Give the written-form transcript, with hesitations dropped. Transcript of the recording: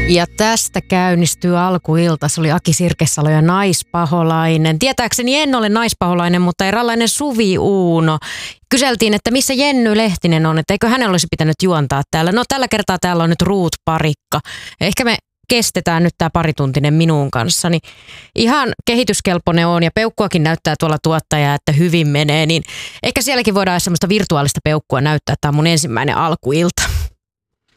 Ja tästä käynnistyy alkuilta. Se oli Aki Sirkesalo ja Naispaholainen. Tietääkseni en ole naispaholainen, mutta eräänlainen Suvi Uuno. Kyseltiin, että missä Jenny Lehtinen on, että eikö hänellä olisi pitänyt juontaa täällä. No tällä kertaa täällä on nyt Ruut Parikka. Ehkä me kestetään nyt tää parituntinen minun kanssani. Ihan kehityskelpoinen on ja peukkuakin näyttää tuolla tuottaja, että hyvin menee. Niin ehkä sielläkin voidaan semmoista virtuaalista peukkua näyttää. Tämä on mun ensimmäinen alkuilta.